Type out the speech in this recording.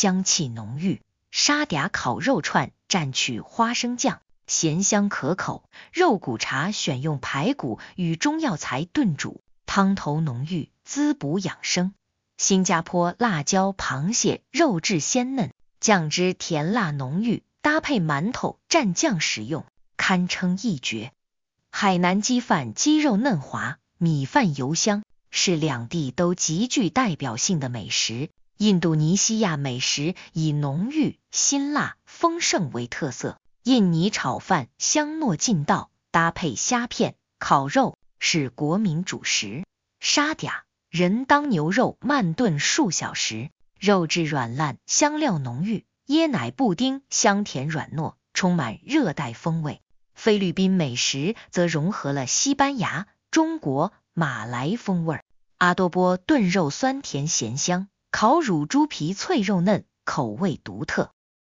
香气浓郁。沙嗲烤肉串蘸取花生酱，咸香可口。肉骨茶选用排骨与中药材炖煮，汤头浓郁，滋补养生。新加坡辣椒螃蟹肉质鲜嫩，酱汁甜辣浓郁，搭配馒头蘸酱食用，堪称一绝。海南鸡饭鸡肉嫩滑，米饭油香，是两地都极具代表性的美食。印度尼西亚美食以浓郁、辛辣、丰盛为特色，印尼炒饭香糯劲道，搭配虾片、烤肉是国民主食。沙嗲人当牛肉慢炖数小时，肉质软烂，香料浓郁，椰奶布丁香甜软糯，充满热带风味。菲律宾美食则融合了西班牙、中国、马来风味，阿多波炖肉酸甜咸香，烤乳猪皮脆肉嫩，口味独特。